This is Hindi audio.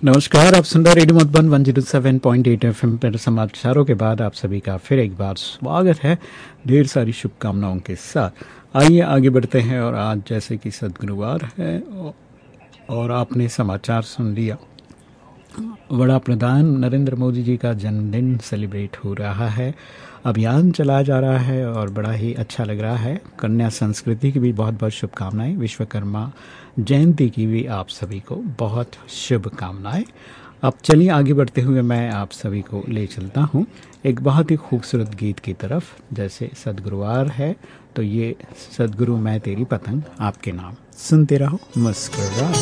नमस्कार, आप सुन रहे रेडियो मधुबन 107.8 एफएम पर। समाचारों के बाद आप सभी का फिर एक बार स्वागत है ढेर सारी शुभकामनाओं के साथ। आइए आगे बढ़ते हैं। और आज जैसे कि सद्गुरुवार है और आपने समाचार सुन लिया, वड़ा प्रधान नरेंद्र मोदी जी का जन्मदिन सेलिब्रेट हो रहा है, अभियान चलाया जा रहा है और बड़ा ही अच्छा लग रहा है। कन्या संस्कृति की भी बहुत बहुत शुभकामनाएं। विश्वकर्मा जयंती की भी आप सभी को बहुत शुभकामनाएं। अब चलिए आगे बढ़ते हुए मैं आप सभी को ले चलता हूँ एक बहुत ही खूबसूरत गीत की तरफ। जैसे सद्गुरुवार है तो ये सद्गुरु मैं तेरी पतंग आपके नाम, सुनते रहो मुस्कुराते।